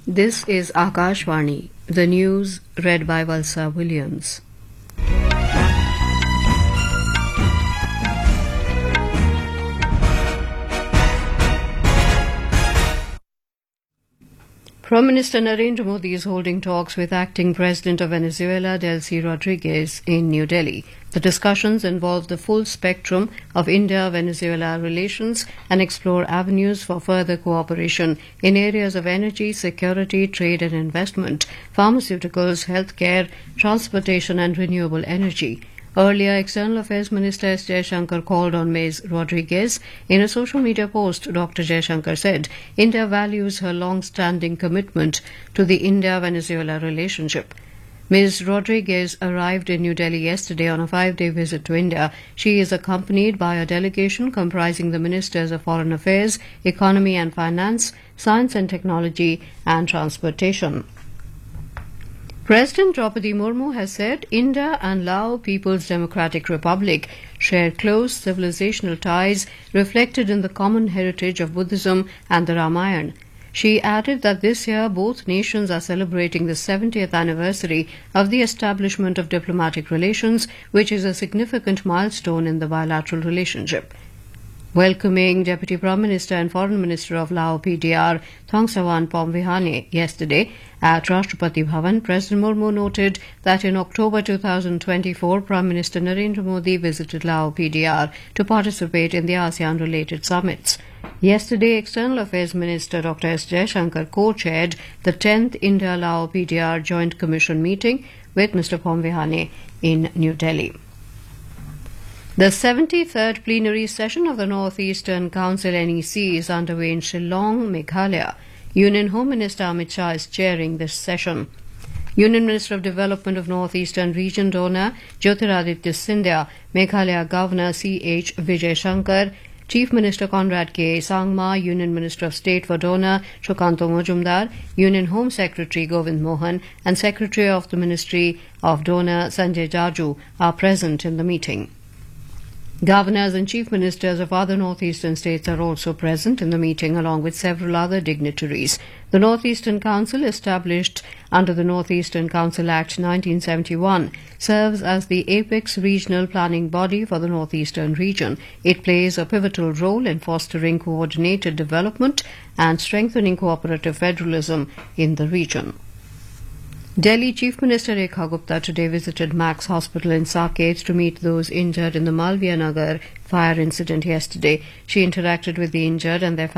This is Akashvani, the news read by Valsa Williams. Prime Minister Narendra Modi is holding talks with acting President of Venezuela, Delcy Rodriguez, in New Delhi. The discussions involve the full spectrum of India-Venezuela relations and explore avenues for further cooperation in areas of energy, security, trade and investment, pharmaceuticals, healthcare, transportation and renewable energy. Earlier, External Affairs Minister S. Jaishankar called on Ms. Rodriguez. In a social media post, Dr. Jaishankar said India values her long-standing commitment to the India-Venezuela relationship. Ms. Rodriguez arrived in New Delhi yesterday on a 5-day visit to India. She is accompanied by a delegation comprising the Ministers of Foreign Affairs, Economy and Finance, Science and Technology and Transportation. President Draupadi Murmu has said India and Lao People's Democratic Republic share close civilizational ties reflected in the common heritage of Buddhism and the Ramayana. She added that this year both nations are celebrating the 70th anniversary of the establishment of diplomatic relations, which is a significant milestone in the bilateral relationship. Welcoming Deputy Prime Minister and Foreign Minister of Lao PDR Thongsavan Phomvihane yesterday at Rashtrapati Bhavan, President Murmu noted that in October 2024, Prime Minister Narendra Modi visited Lao PDR to participate in the ASEAN-related summits. Yesterday, External Affairs Minister Dr. S. Jaishankar co-chaired the 10th India-Lao PDR Joint Commission meeting with Mr. Phomvihane in New Delhi. The 73rd plenary session of the North Eastern Council NEC is underway in Shillong, Meghalaya. Union Home Minister Amit Shah is chairing this session. Union Minister of Development of North Eastern Region Dona Jyotiraditya Scindia, Meghalaya Governor C.H. Vijay Shankar, Chief Minister Conrad K. Sangma, Union Minister of State for Dona Shukanto Mojumdar, Union Home Secretary Govind Mohan and Secretary of the Ministry of Dona Sanjay Jaju are present in the meeting. Governors and chief ministers of other northeastern states are also present in the meeting, along with several other dignitaries. The Northeastern Council, established under the Northeastern Council Act 1971, serves as the apex regional planning body for the northeastern region. It plays a pivotal role in fostering coordinated development and strengthening cooperative federalism in the region. Delhi Chief Minister Rekha Gupta today visited Max Hospital in Saket to meet those injured in the Malviya Nagar fire incident yesterday. She interacted with the injured and their